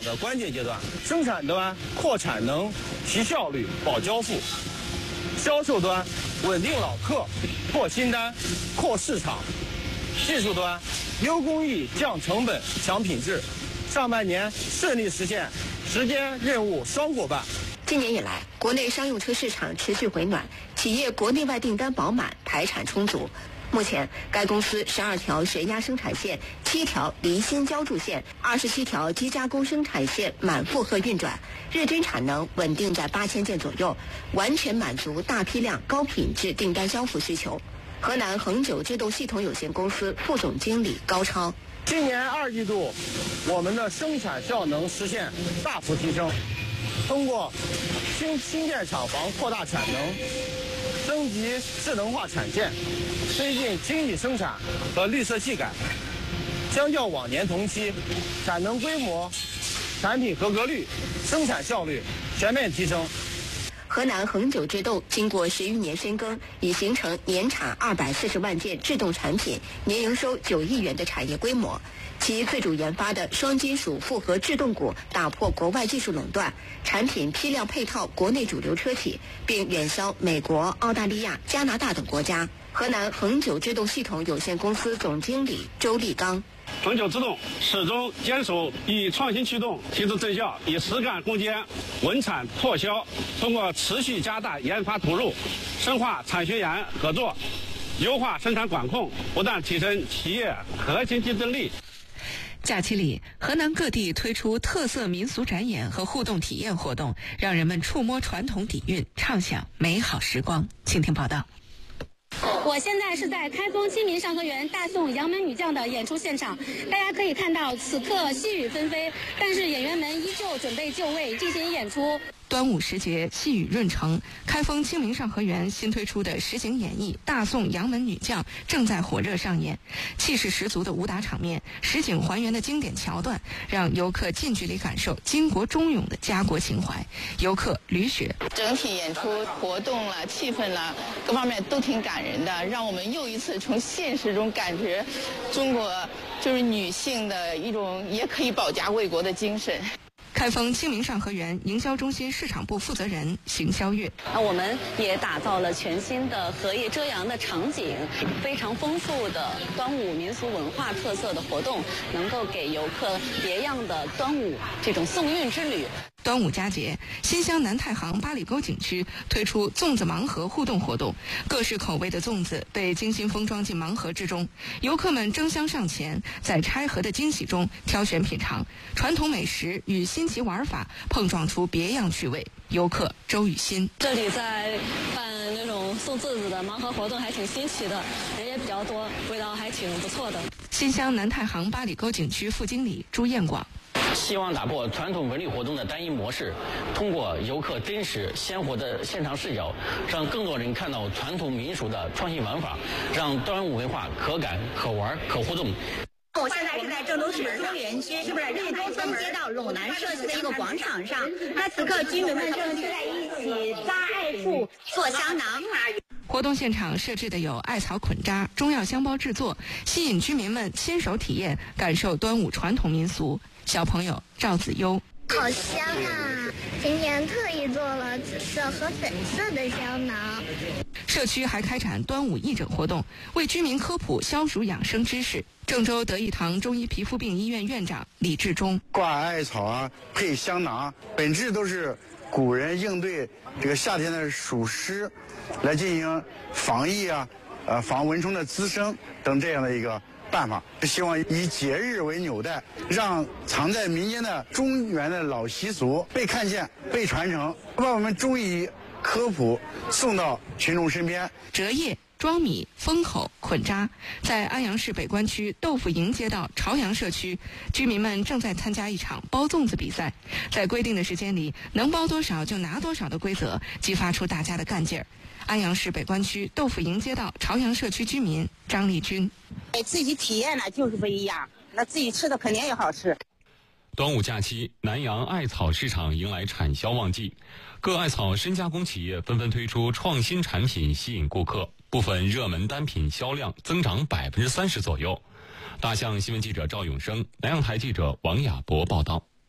的关键阶段。生产端扩产能、提效率、保交付；销售端稳定老客、拓新单、扩市场；技术端优工艺、降成本、强品质。上半年顺利实现时间任务双过半。 今年以来，国内商用车市场持续回暖，企业国内外订单饱满，排产充足。目前，该公司12条悬压生产线、7条离心浇筑线、27条机加工生产线满负荷运转，日均产能稳定在8000件左右，完全满足大批量、高品质订单交付需求。河南恒久制动系统有限公司副总经理高超： 今年2季度，我们的生产效能实现大幅提升。通过新建厂房扩大产能，升级智能化产线，推进精益生产和绿色技改，相较往年同期，产能规模、产品合格率、生产效率全面提升。 河南恒久制动经过11年深耕，已形成年产240万件制动产品、年营收9亿元的产业规模。其自主研发的双金属复合制动鼓打破国外技术垄断，产品批量配套国内主流车企，并远销美国、澳大利亚、加拿大等国家。河南恒久制动系统有限公司总经理周立刚： 恒久制动始终坚守以创新驱动、提质增效，以实干攻坚、稳产拓销，通过持续加大研发投入，深化产学研合作，优化生产管控，不断提升企业核心竞争力。 假期里，河南各地推出特色民俗展演和互动体验活动，让人们触摸传统底蕴，畅享美好时光。请听报道。 我现在是在开封清明上河园大宋杨门女将的演出现场，大家可以看到此刻细雨纷飞，但是演员们依旧准备就位进行演出。 端午时节，细雨润城，开封清明上河园新推出的实景演绎《大宋杨门女将》正在火热上演，气势十足的武打场面，实景还原的经典桥段，让游客近距离感受巾帼忠勇的家国情怀。游客吕雪： 整体演出活动了、气氛了，各方面都挺感人的，让我们又一次从现实中感觉中国就是女性的一种也可以保家卫国的精神。 开封清明上河园营销中心市场部负责人邢霄月： 我们也打造了全新的荷叶遮阳的场景，非常丰富的端午民俗文化特色的活动，能够给游客别样的端午这种送运之旅。 端午佳节，新乡南太行八里沟景区推出粽子盲盒互动活动，各式口味的粽子被精心封装进盲盒之中，游客们争相上前，在拆盒的惊喜中挑选品尝，传统美食与新奇玩法碰撞出别样趣味。游客周雨欣： 这里在办那种送粽子的盲盒活动还挺新奇的，人也比较多，味道还挺不错的。 新乡南太行八里沟景区副经理朱彦广： 希望打破传统文旅活动的单一模式，通过游客真实鲜活的现场视角，让更多人看到传统民俗的创新玩法，让端午文化可感、可玩、可互动。 我现在是在郑州市中园区日中村街道陇南社区的一个广场上，那此刻居民们正聚在一起扎艾树、做香囊。 活动现场设置的有艾草捆扎、中药香包制作，吸引居民们亲手体验，感受端午传统民俗。小朋友赵子悠： 好香啊！今天特意做了紫色和粉色的香囊。 社区还开展端午义诊活动，为居民科普消暑养生知识。郑州德义堂中医皮肤病医院院长李志忠： 挂艾草啊，配香囊，本质都是古人应对这个夏天的暑湿，来进行防疫啊，防蚊虫的滋生等这样的一个办法。希望以节日为纽带，让藏在民间的中原的老习俗被看见、被传承，把我们中医科普送到群众身边。 折叶、装米、封口、捆扎，在安阳市北关区豆腐营街道朝阳社区，居民们正在参加一场包粽子比赛，在规定的时间里能包多少就拿多少的规则，激发出大家的干劲儿。安阳市北关区豆腐营街道朝阳社区居民张丽君： 自己体验了就是不一样，那自己吃的肯定也好吃。 端午假期，南阳艾草市场迎来产销旺季，各艾草深加工企业纷纷推出创新产品吸引顾客，部分热门单品销量增长30%左右。大象新闻记者赵永生，南阳台记者王亚博报道。